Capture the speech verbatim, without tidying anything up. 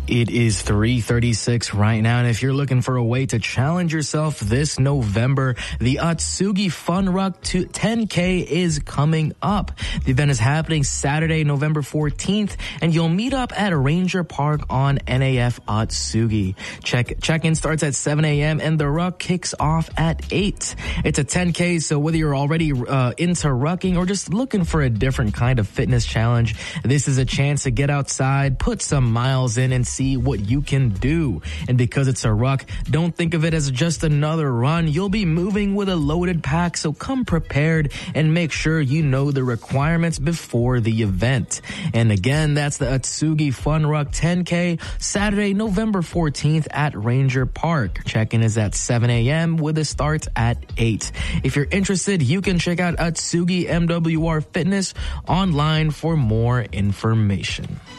It is three thirty-six right now, and if you're looking for a way to challenge yourself this November, the Atsugi Fun Ruck ten K is coming up. The event is happening Saturday, November fourteenth, and you'll meet up at Ranger Park on N A F Atsugi. Check, check-in starts at seven a.m., and the ruck kicks off at eight. It's a ten K, so whether you're already uh, into rucking or just looking for a different kind of fitness challenge, this is a chance to get outside, put some miles in, and see what you can do. And because it's a ruck, don't think of it as just another run. You'll be moving with a loaded pack, so come prepared and make sure you know the requirements before the event. And again, that's the Atsugi Fun Ruck ten K, Saturday, November fourteenth at Ranger Park. Check-in is at seven a.m. with a start at eight. If you're interested, you can check out Atsugi M W R Fitness online for more information.